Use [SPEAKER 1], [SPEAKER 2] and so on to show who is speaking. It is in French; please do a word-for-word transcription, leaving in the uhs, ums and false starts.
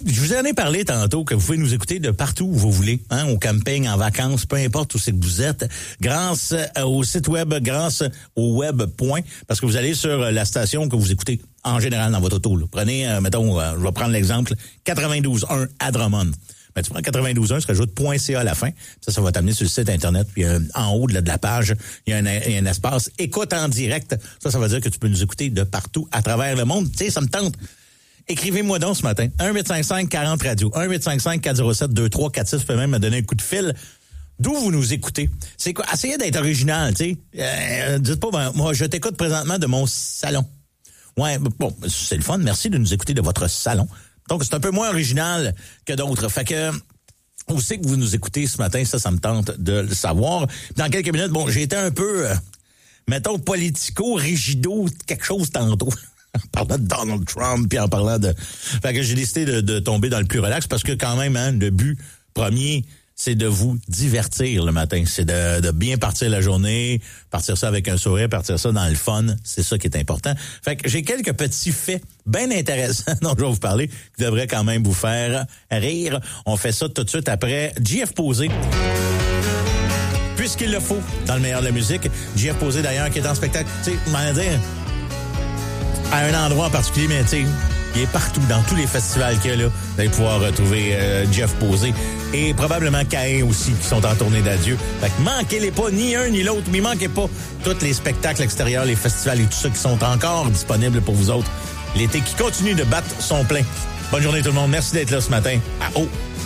[SPEAKER 1] Je vous en ai parlé tantôt que vous pouvez nous écouter de partout où vous voulez, hein, au camping, en vacances, peu importe où c'est que vous êtes, grâce au site web, grâce au web point, parce que vous allez sur la station que vous écoutez en général dans votre auto. Là. Prenez, euh, mettons, euh, je vais prendre l'exemple, quatre-vingt-douze un à Drummond. Ben, tu prends quatre-vingt-douze un, tu rajoutes .ca à la fin. Ça, ça va t'amener sur le site Internet. Puis euh, en haut de la, de la page, il y a un, il y a un espace écoute en direct. Ça, ça veut dire que tu peux nous écouter de partout à travers le monde. Tu sais, ça me tente. Écrivez-moi donc ce matin. un huit cinq cinq quarante radio. un huit cinq cinq quatre zéro sept deux trois quatre six. Vous pouvez même me donner un coup de fil. D'où vous nous écoutez? C'est quoi? Essayez d'être original, tu sais. Euh, dites pas, ben, moi, je t'écoute présentement de mon salon. Ouais, bon, c'est le fun. Merci de nous écouter de votre salon. Donc, c'est un peu moins original que d'autres. Fait que, où c'est que vous nous écoutez ce matin? Ça, ça me tente de le savoir. Dans quelques minutes, bon, j'ai été un peu, euh, mettons, politico-rigido, quelque chose tantôt. En parlant de Donald Trump, puis en parlant de... Fait que j'ai décidé de, de tomber dans le plus relax, parce que quand même, hein, le but premier, c'est de vous divertir le matin. C'est de, de bien partir la journée, partir ça avec un sourire, partir ça dans le fun. C'est ça qui est important. Fait que j'ai quelques petits faits bien intéressants dont je vais vous parler, qui devraient quand même vous faire rire. On fait ça tout de suite après J F Posé. Puisqu'il le faut, dans le meilleur de la musique. J F Posé, d'ailleurs, qui est en spectacle, tu sais, comment dire, à un endroit en particulier, mais tu sais, il est partout, dans tous les festivals qu'il y a là. Vous allez pouvoir retrouver euh, J F Posé. Et probablement Caïn aussi, qui sont en tournée d'adieu. Fait que manquez-les pas, ni un ni l'autre, mais manquez pas tous les spectacles extérieurs, les festivals et tout ça qui sont encore disponibles pour vous autres. L'été qui continue de battre son plein. Bonne journée tout le monde, merci d'être là ce matin. À haut.